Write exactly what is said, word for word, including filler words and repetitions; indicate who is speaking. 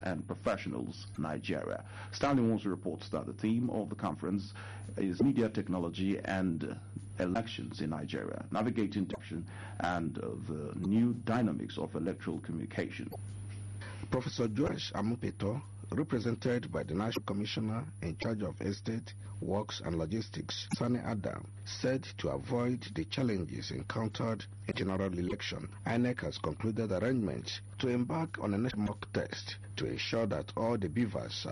Speaker 1: and Professionals, Nigeria. Stanley Wonsu reports that the theme of the conference is media technology and elections in Nigeria, navigating corruption and uh, the new dynamics of electoral communication.
Speaker 2: Professor Joash Amupeto, represented by the National Commissioner in charge of Estate, Works and Logistics, Sani Adam, said to avoid the challenges encountered in general election, I N E C has concluded arrangements to embark on a national mock test to ensure that all the beavers